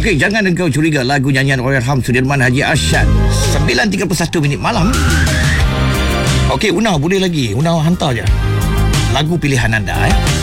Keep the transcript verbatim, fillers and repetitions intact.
Okey, jangan engkau curiga, lagu nyanyian Allahyarham Sudirman Haji Arsyad, sembilan tiga puluh satu minit malam. Okey, Una boleh lagi. Una hantar je lagu pilihan anda eh.